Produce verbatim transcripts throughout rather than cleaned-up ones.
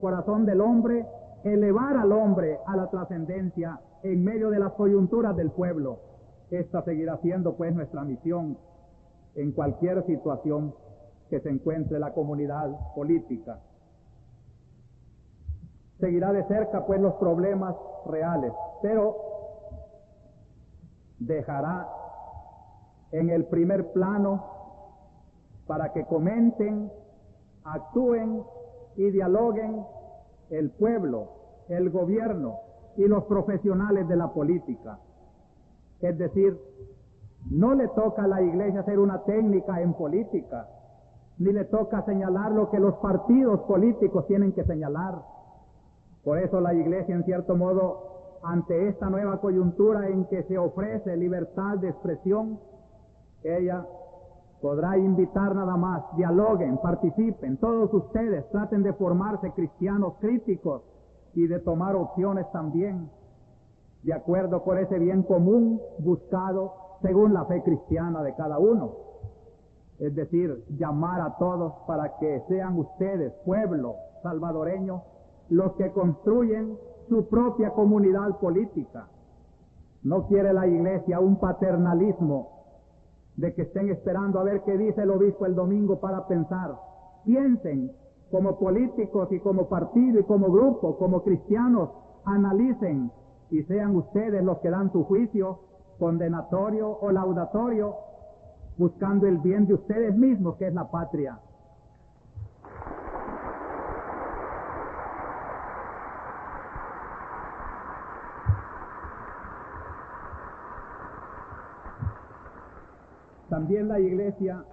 corazón del hombre, elevar al hombre a la trascendencia en medio de las coyunturas del pueblo. Esta seguirá siendo pues nuestra misión en cualquier situación que se encuentre la comunidad política. Seguirá de cerca pues los problemas reales, pero dejará en el primer plano para que comenten, actúen y dialoguen el pueblo, el gobierno y los profesionales de la política. Es decir, no le toca a la Iglesia hacer una técnica en política, ni le toca señalar lo que los partidos políticos tienen que señalar. Por eso la Iglesia, en cierto modo, ante esta nueva coyuntura en que se ofrece libertad de expresión, ella podrá invitar nada más, dialoguen, participen, todos ustedes traten de formarse cristianos críticos y de tomar opciones también, de acuerdo con ese bien común buscado según la fe cristiana de cada uno. Es decir, llamar a todos para que sean ustedes, pueblo salvadoreño, los que construyen su propia comunidad política. No quiere la Iglesia un paternalismo de que estén esperando a ver qué dice el obispo el domingo para pensar. Piensen como políticos y como partido y como grupo, como cristianos, analicen y sean ustedes los que dan su juicio condenatorio o laudatorio, buscando el bien de ustedes mismos, que es la patria. También la Iglesia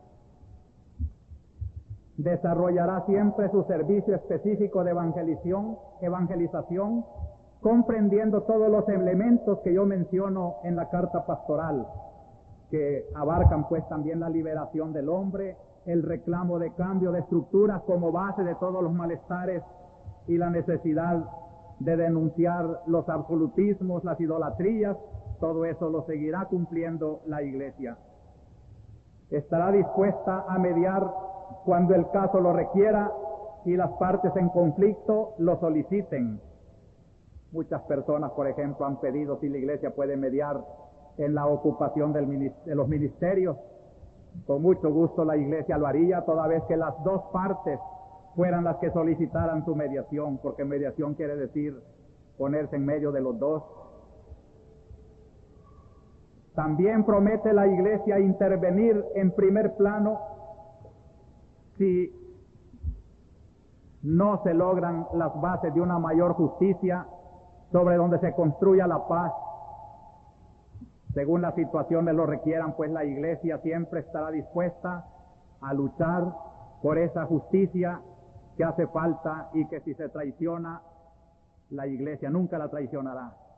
desarrollará siempre su servicio específico de evangelización, evangelización, comprendiendo todos los elementos que yo menciono en la carta pastoral, que abarcan pues también la liberación del hombre, el reclamo de cambio de estructuras como base de todos los malestares y la necesidad de denunciar los absolutismos, las idolatrías. Todo eso lo seguirá cumpliendo la Iglesia. Estará dispuesta a mediar cuando el caso lo requiera y las partes en conflicto lo soliciten. Muchas personas, por ejemplo, han pedido si la Iglesia puede mediar en la ocupación del, de los ministerios. Con mucho gusto la Iglesia lo haría, toda vez que las dos partes fueran las que solicitaran su mediación, porque mediación quiere decir ponerse en medio de los dos. También promete la Iglesia intervenir en primer plano si no se logran las bases de una mayor justicia sobre donde se construya la paz. Según las situaciones lo requieran, pues la Iglesia siempre estará dispuesta a luchar por esa justicia que hace falta y que si se traiciona, la Iglesia nunca la traicionará.